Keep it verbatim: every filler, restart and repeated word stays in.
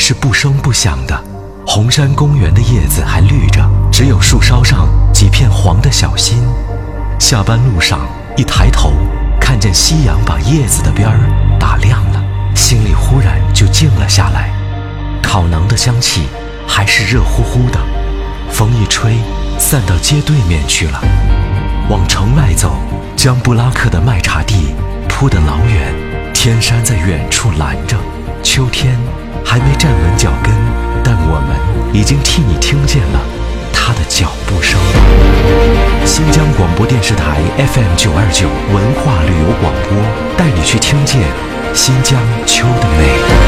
是不声不响的。红山公园的叶子还绿着，只有树梢上几片黄的小心。下班路上一抬头，看见夕阳把叶子的边儿打亮了，心里忽然就静了下来。烤馕的香气还是热乎乎的，风一吹，散到街对面去了。往城外走，江布拉克的麦茶地铺得老远，天山在远处拦着。秋天还没站稳脚跟，但我们已经替你听见了他的脚步声。新疆广播电视台 F M 九二九文化旅游广播，带你去听见新疆秋的美。